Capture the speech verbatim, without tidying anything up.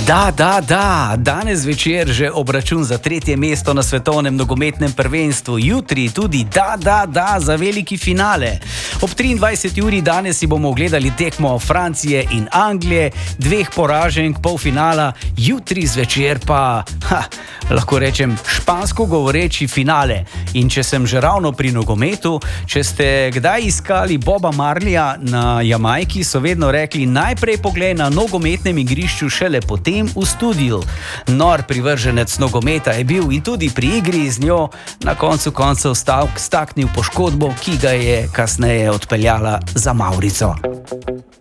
Da, da, da, danes večer že obračun za tretje mesto na svetovnem nogometnem prvenstvu, jutri tudi da, da, da za veliki finale. Ob triindvajseti uri danes si bomo ogledali tekmo Francije in Anglije, dveh poraženk polfinala, jutri zvečer pa, ha, lahko rečem, špansko govoreči finale. In če sem že ravno pri nogometu, če ste kdaj iskali Boba Marleya na Jamajki, so vedno rekli, najprej poglej na nogometnem igrišču, šele potem v studiu. Nor privrženec nogometa je bil in tudi pri igri z njo na koncu koncev staknil poškodbo, ki ga je kasneje odpeljala za mavrico.